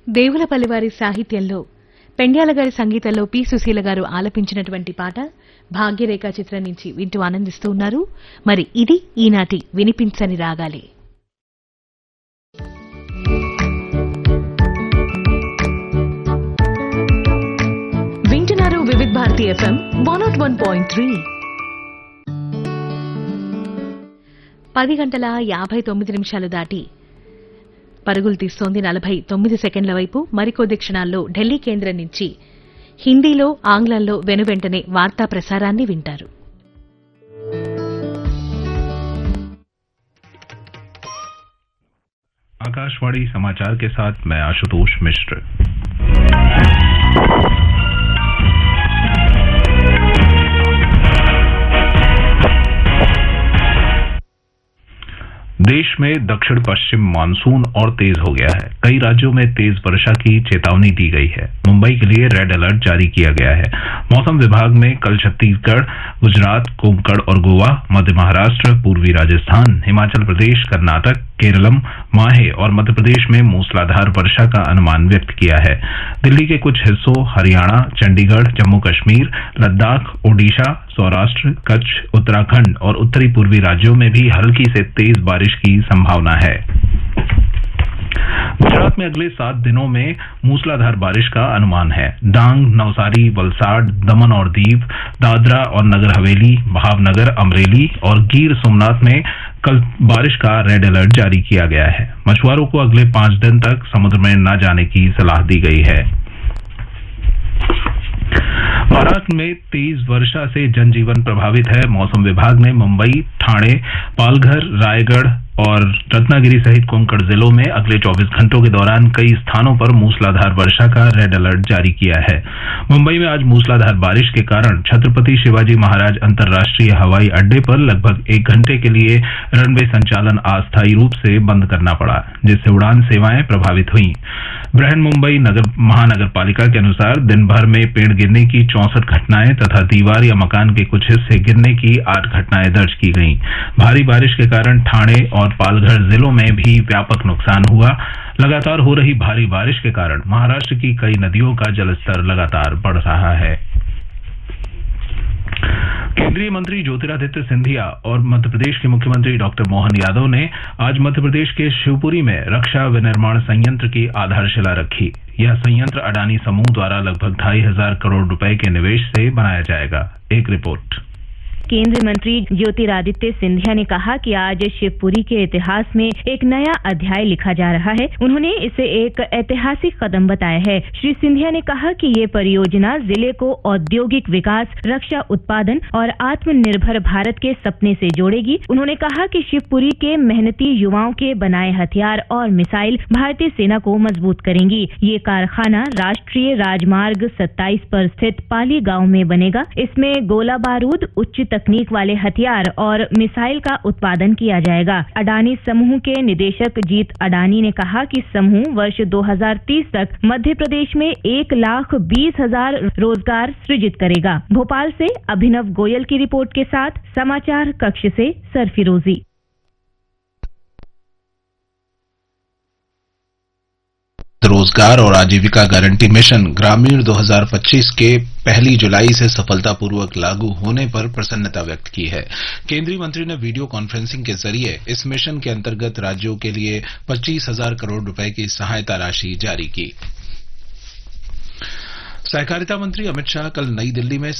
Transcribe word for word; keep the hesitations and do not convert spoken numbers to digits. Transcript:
దేవులపల్లి వారి సాహిత్యంలో పెండ్యాల గారి సంగీతంలో పి సుశీల గారు ఆలపించినటువంటి పాట భాగ్యరేఖ చిత్రం నుంచి వింటూ ఆనందిస్తూ ఉన్నారు. మరి ఇది ఈనాటి వినిపించని రాగాలే. వింటున్నారు Vividh Bharati FM one not one point three. పది గంటల యాభై తొమ్మిది నిమిషాలు దాటి పరుగులు తీస్తోంది. నలభై తొమ్మిది సెకండ్ల వైపు మరికొద్ది క్షణాల్లో ఢిల్లీ కేంద్రం నుంచి హిందీలో ఆంగ్లంలో వెనువెంటనే వార్తా ప్రసారాన్ని వింటారు. आकाशवाणी समाचार के साथ मैं आशुतोष मिश्र. देश में दक्षिण पश्चिम मानसून और तेज हो गया है. कई राज्यों में तेज वर्षा की चेतावनी दी गई है. मुंबई के लिए रेड अलर्ट जारी किया गया है. मौसम विभाग ने कल छत्तीसगढ़, गुजरात, कोंकण और गोवा, मध्य महाराष्ट्र, पूर्वी राजस्थान, हिमाचल प्रदेश, कर्नाटक, केरलम, माहे और मध्य प्रदेश में मूसलाधार वर्षा का अनुमान व्यक्त किया है. दिल्ली के कुछ हिस्सों, हरियाणा, चंडीगढ़, जम्मू कश्मीर, लद्दाख, ओडिशा, सौराष्ट्र, कच्छ, उत्तराखंड और उत्तरी पूर्वी राज्यों में भी हल्की से तेज बारिश की संभावना है. गुजरात में अगले सात दिनों में मूसलाधार बारिश का अनुमान है. डांग, नवसारी, वलसाड, दमन और दीव, दादरा और नगर हवेली, भावनगर, अमरेली और गिर सोमनाथ में कल बारिश का रेड अलर्ट जारी किया गया है. मछुआरों को अगले पांच दिन तक समुद्र में न जाने की सलाह दी गई है. महाराष्ट्र में तेज वर्षा से जनजीवन प्रभावित है. मौसम विभाग ने मुंबई, ठाणे, पालघर, रायगढ़ और रत्नागिरी सहित कोंकण जिलों में अगले चौबीस घंटों के दौरान कई स्थानों पर मूसलाधार वर्षा का रेड अलर्ट जारी किया है. मुंबई में आज मूसलाधार बारिश के कारण छत्रपति शिवाजी महाराज अंतर्राष्ट्रीय हवाई अड्डे पर लगभग एक घंटे के लिए रनवे संचालन अस्थायी रूप से बंद करना पड़ा, जिससे उड़ान सेवाएं प्रभावित हुई. बृहन मुंबई नगर महानगर पालिका के अनुसार दिन भर में पेड़ गिरने की चौसठ घटनाएं तथा दीवार या मकान के कुछ हिस्से गिरने की आठ घटनाएं दर्ज की गईं. भारी बारिश के कारण ठाणे और पालघर जिलों में भी व्यापक नुकसान हुआ. लगातार हो रही भारी बारिश के कारण महाराष्ट्र की कई नदियों का जलस्तर लगातार बढ़ रहा है. केंद्रीय मंत्री ज्योतिरादित्य सिंधिया और मध्य प्रदेश के मुख्यमंत्री डॉक्टर मोहन यादव ने आज मध्य प्रदेश के शिवपुरी में रक्षा विनिर्माण संयंत्र की आधारशिला रखी. यह संयंत्र अडानी समूह द्वारा लगभग ढाई हजार करोड़ रुपए के निवेश से बनाया जाएगा. एक रिपोर्ट. केंद्रीय मंत्री ज्योतिरादित्य सिंधिया ने कहा कि आज शिवपुरी के इतिहास में एक नया अध्याय लिखा जा रहा है. उन्होंने इसे एक ऐतिहासिक कदम बताया है. श्री सिंधिया ने कहा कि ये परियोजना जिले को औद्योगिक विकास, रक्षा उत्पादन और आत्मनिर्भर भारत के सपने से जोड़ेगी. उन्होंने कहा कि शिवपुरी के मेहनती युवाओं के बनाए हथियार और मिसाइल भारतीय सेना को मजबूत करेंगी. ये कारखाना राष्ट्रीय राजमार्ग सत्ताईस पर स्थित पाली गांव में बनेगा. इसमें गोला बारूद, उच्च तकनीक वाले हथियार और मिसाइल का उत्पादन किया जाएगा. अडानी समूह के निदेशक जीत अडानी ने कहा कि समूह वर्ष दो हजार तीस तक मध्य प्रदेश में एक लाख बीस हजार रोजगार सृजित करेगा. भोपाल से अभिनव गोयल की रिपोर्ट के साथ समाचार कक्ष से सरफिरोजी. रोजगार और आजीविका गारंटी मिशन ग्रामीण दो हजार पच्चीस के पहली जुलाई से सफलतापूर्वक लागू होने पर प्रसन्नता व्यक्त की है. केंद्रीय मंत्री ने वीडियो कॉन्फ्रेंसिंग के जरिए इस मिशन के अंतर्गत राज्यों के लिए पच्चीस हजार करोड़ रुपए की सहायता राशि जारी की. सहकारिता मंत्री अमित शाह कल नई दिल्ली में